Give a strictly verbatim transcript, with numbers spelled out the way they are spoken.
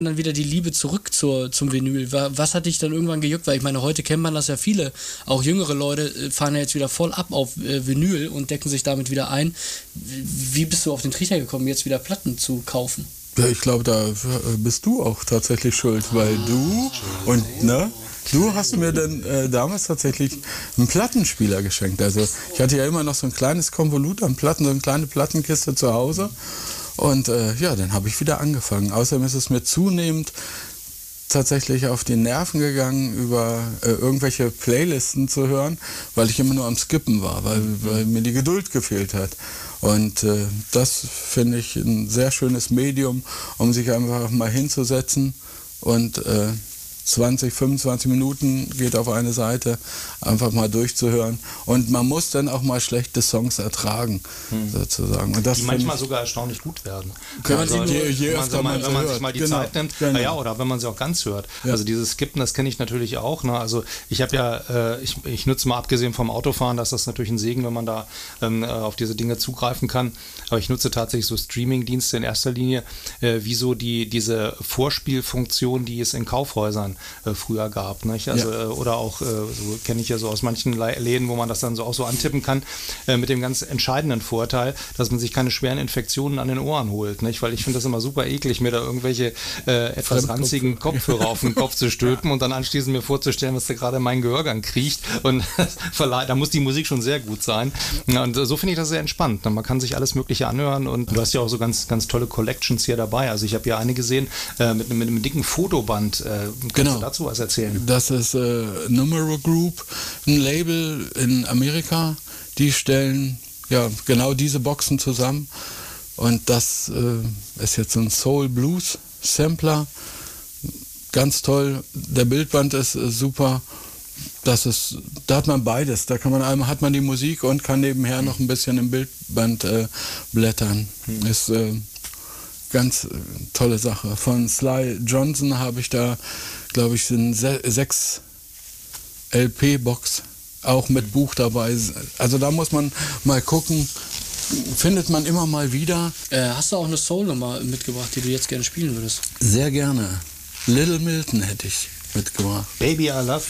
dann wieder die Liebe zurück zur, zum Vinyl? Was hat dich dann irgendwann gejuckt? Weil ich meine, heute kennt man das ja viele, auch jüngere Leute fahren ja jetzt wieder voll ab auf äh, Vinyl und decken sich damit wieder ein. Wie bist du auf den Trichter gekommen, jetzt wieder Platten zu kaufen? Ja, ich glaube, da bist du auch tatsächlich schuld, weil du und, ne? Du hast mir dann äh, damals tatsächlich einen Plattenspieler geschenkt. Also ich hatte ja immer noch so ein kleines Konvolut an Platten, so eine kleine Plattenkiste zu Hause. Und äh, ja, dann habe ich wieder angefangen. Außerdem ist es mir zunehmend tatsächlich auf die Nerven gegangen, über äh, irgendwelche Playlisten zu hören, weil ich immer nur am Skippen war, weil, weil mir die Geduld gefehlt hat. Und äh, das finde ich ein sehr schönes Medium, um sich einfach mal hinzusetzen und äh, zwanzig, fünfundzwanzig Minuten geht auf eine Seite, einfach mal durchzuhören. Und man muss dann auch mal schlechte Songs ertragen, hm. sozusagen. Und das die manchmal sogar erstaunlich gut werden. Wenn man, also, je, je wenn man, wenn man sich mal die genau. Zeit nimmt, genau. ja, oder wenn man sie auch ganz hört. Ja. Also dieses Skippen, das kenne ich natürlich auch. Ne? Also ich habe ja, äh, ich, ich nutze mal abgesehen vom Autofahren, dass das natürlich ein Segen, wenn man da ähm, auf diese Dinge zugreifen kann. Aber ich nutze tatsächlich so Streaming-Dienste in erster Linie, äh, wie so die, diese Vorspielfunktion, die es in Kaufhäusern äh, früher gab. Nicht? Also, ja. äh, oder auch, äh, so kenne ich ja so aus manchen Läden, wo man das dann so auch so antippen kann, äh, mit dem ganz entscheidenden Vorteil, dass man sich keine schweren Infektionen an den Ohren holt. Nicht? Weil ich finde das immer super eklig, mir da irgendwelche äh, etwas ranzigen Kopfhörer auf den Kopf zu stülpen und dann anschließend mir vorzustellen, was da gerade in meinen Gehörgang kriecht. Und da muss die Musik schon sehr gut sein. Und so finde ich das sehr entspannt. Man kann sich alles Mögliche anhören und du hast ja auch so ganz, ganz tolle Collections hier dabei. Also ich habe ja eine gesehen äh, mit, mit einem dicken Fotoband. Äh, kannst genau. du dazu was erzählen? Das ist äh, Numero Group, ein Label in Amerika. Die stellen ja genau diese Boxen zusammen. Und das äh, ist jetzt ein Soul Blues Sampler. Ganz toll. Der Bildband ist äh, super. Das ist, da hat man beides. Da kann man einmal hat man die Musik und kann nebenher noch ein bisschen im Bildband äh, blättern. Hm. Ist äh, ganz äh, tolle Sache. Von Sly Johnson habe ich da, glaube ich, eine se- sechs L P-Box, auch mit Buch dabei. Also da muss man mal gucken. Findet man immer mal wieder. Äh, hast du auch eine Soul-Nummer mitgebracht, die du jetzt gerne spielen würdest? Sehr gerne. Little Milton hätte ich mitgebracht. Baby, I love